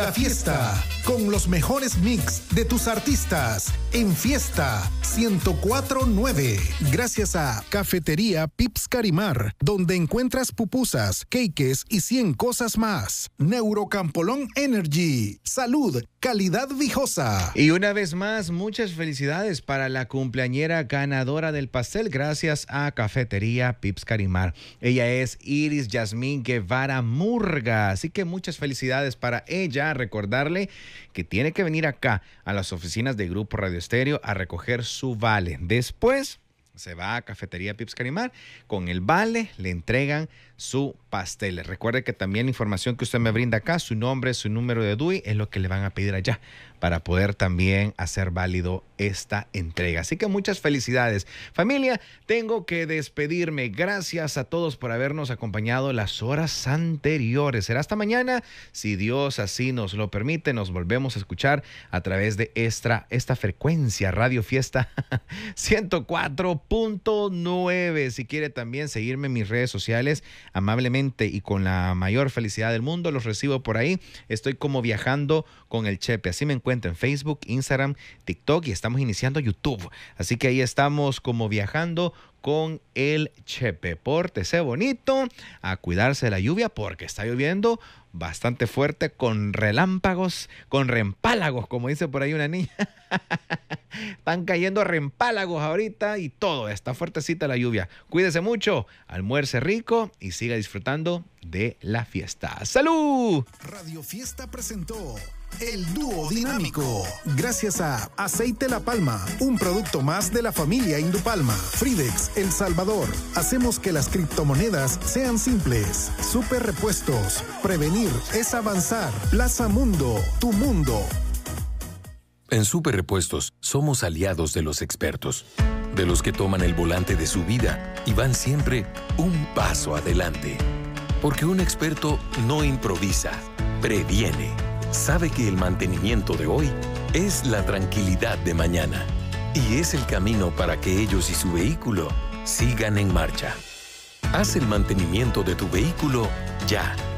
la fiesta, con los mejores mix de tus artistas, en Fiesta 104.9. Gracias a Cafetería Pips Carimar, donde encuentras pupusas, cakes y 100 cosas más. Neurocampolón Energy, salud, calidad viejosa. Y una vez más, muchas felicidades para la cumpleañera ganadora del pastel, gracias a Cafetería Pips Carimar. Ella es Iris Yasmín Guevara Murga, así que muchas felicidades para ella. Recordarle que tiene que venir acá a las oficinas de Grupo Radio Estéreo a recoger su vale. Después se va a Cafetería Pips Carimar, con el vale le entregan su pastel. Recuerde que también la información que usted me brinda acá, su nombre, su número de DUI, es lo que le van a pedir allá para poder también hacer válido esta entrega. Así que muchas felicidades. Familia, tengo que despedirme. Gracias a todos por habernos acompañado las horas anteriores. Será hasta mañana, si Dios así nos lo permite. Nos volvemos a escuchar a través de esta frecuencia, Radio Fiesta 104.9. Si quiere también seguirme en mis redes sociales, amablemente y con la mayor felicidad del mundo, los recibo por ahí. Estoy como Viajando con el Chepe. Así me encuentro en Facebook, Instagram, TikTok, y estamos iniciando YouTube. Así que ahí estamos como Viajando con el Chepe. Pórtese bonito, a cuidarse de la lluvia porque está lloviendo bastante fuerte, con relámpagos, con rempálagos, como dice por ahí una niña. Están cayendo rempálagos ahorita y todo, está fuertecita la lluvia. Cuídese mucho, almuerce rico y siga disfrutando de la fiesta. ¡Salud! Radio Fiesta presentó El Dúo Dinámico. Gracias a Aceite La Palma, un producto más de la familia Indupalma. Fridex, El Salvador. Hacemos que las criptomonedas sean simples. Super Repuestos. Prevenir es avanzar. Plaza Mundo, tu mundo. En Super Repuestos somos aliados de los expertos, de los que toman el volante de su vida y van siempre un paso adelante. Porque un experto no improvisa, previene. Sabe que el mantenimiento de hoy es la tranquilidad de mañana y es el camino para que ellos y su vehículo sigan en marcha. Haz el mantenimiento de tu vehículo ya.